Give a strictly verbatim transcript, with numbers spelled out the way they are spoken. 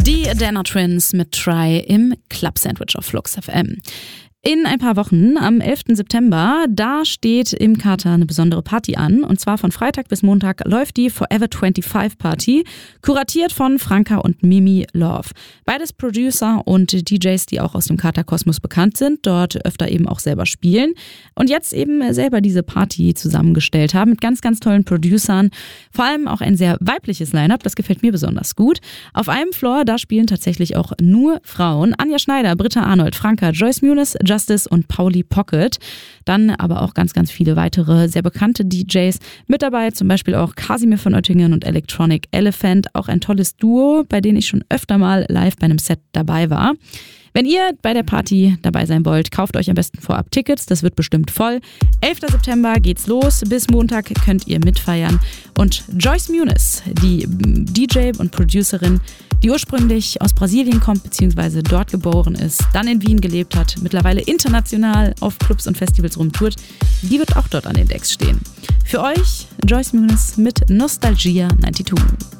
Die Adana Twins mit Try im Club Sandwich auf Flux F M. In ein paar Wochen, am elften September, da steht im Kater eine besondere Party an. Und zwar von Freitag bis Montag läuft die Forever fünfundzwanzig Party, kuratiert von Franka und Mimi Love. Beides Producer und D Js, die auch aus dem Kater-Kosmos bekannt sind, dort öfter eben auch selber spielen. Und jetzt eben selber diese Party zusammengestellt haben mit ganz, ganz tollen Producern. Vor allem auch ein sehr weibliches Line-Up, das gefällt mir besonders gut. Auf einem Floor, da spielen tatsächlich auch nur Frauen. Anja Schneider, Britta Arnold, Franka, Joyce Muniz, Justice und Pauli Pocket. Dann aber auch ganz, ganz viele weitere sehr bekannte D Js mit dabei, zum Beispiel auch Kasimir von Oettingen und Electronic Elephant, auch ein tolles Duo, bei denen ich schon öfter mal live bei einem Set dabei war. Wenn ihr bei der Party dabei sein wollt, kauft euch am besten vorab Tickets, das wird bestimmt voll. elften September geht's los, bis Montag könnt ihr mitfeiern. Und Joyce Muniz, die D J und Producerin, die ursprünglich aus Brasilien kommt bzw. dort geboren ist, dann in Wien gelebt hat, mittlerweile international auf Clubs und Festivals rumtourt, die wird auch dort an den Decks stehen. Für euch Joyce Muniz mit Nostalgia zweiundneunzig.